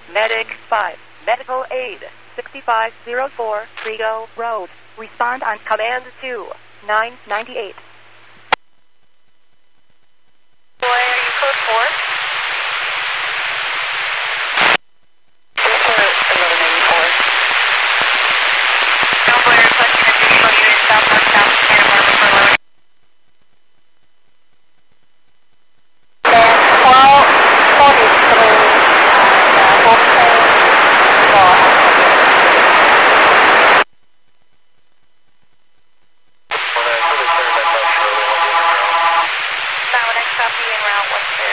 Medic 5. Medical aid. 6504 Trigo Road. Respond on Command 2. 998.